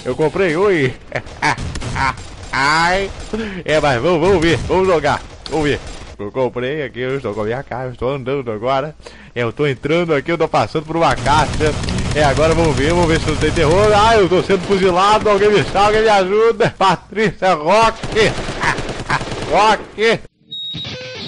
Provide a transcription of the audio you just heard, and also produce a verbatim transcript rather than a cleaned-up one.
Eu comprei um e... Ai. É, mas vamos, vamos ver, vamos jogar. Vamos ver. Eu comprei aqui, eu estou com a minha cara, eu estou andando agora. Eu estou entrando aqui, eu estou passando por uma caixa. É, agora vamos ver, vamos ver se não tem terror. Ah, eu estou sendo fuzilado, alguém me salva, alguém me ajuda. Patrícia Roque. Roque.